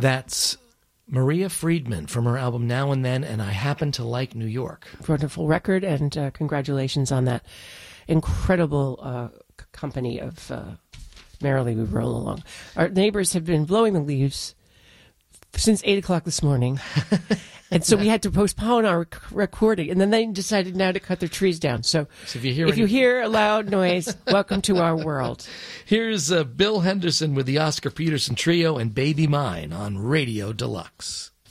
That's Maria Friedman from her album Now and Then, and I Happen to Like New York. Wonderful record, and congratulations on that incredible company of Merrily We Roll Along. Our neighbors have been blowing the leaves since 8 o'clock this morning, and so we had to postpone our recording, and then they decided now to cut their trees down. So if you hear a loud noise, welcome to our world. Here's Bill Henderson with the Oscar Peterson Trio and Baby Mine on Radio Deluxe.